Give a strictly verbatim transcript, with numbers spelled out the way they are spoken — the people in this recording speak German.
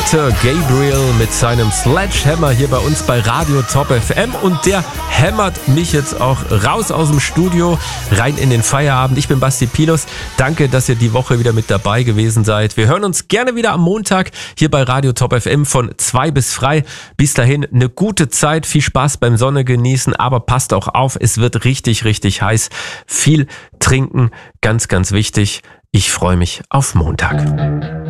Peter Gabriel mit seinem Sledgehammer hier bei uns bei Radio Top F M und der hämmert mich jetzt auch raus aus dem Studio, rein in den Feierabend. Ich bin Basti Pilus. Danke, dass ihr die Woche wieder mit dabei gewesen seid. Wir hören uns gerne wieder am Montag hier bei Radio Top F M von zwei bis frei. Bis dahin eine gute Zeit, viel Spaß beim Sonne genießen, aber passt auch auf, es wird richtig, richtig heiß. Viel trinken, ganz, ganz wichtig. Ich freue mich auf Montag.